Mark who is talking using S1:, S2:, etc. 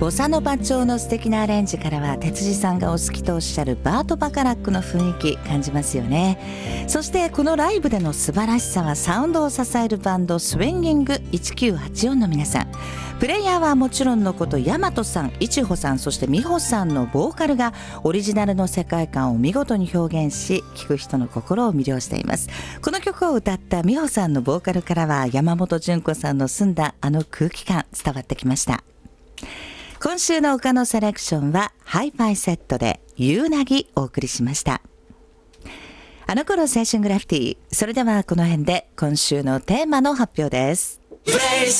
S1: ボサノバ調の素敵なアレンジからは哲司さんがお好きとおっしゃるバート・バカラックの雰囲気感じますよね。そしてこのライブでの素晴らしさはサウンドを支えるバンドスウィンギング1984の皆さん。プレイヤーはもちろんのこと大和さん、一穂さん、そして美穂さんのボーカルがオリジナルの世界観を見事に表現し、聴く人の心を魅了しています。この曲を歌った美穂さんのボーカルからは山本純子さんの澄んだあの空気感伝わってきました。今週の岡野セレクションはハイファイセットで夕凪お送りしました。あの頃青春グラフィティ。それではこの辺で今週のテーマの発表です。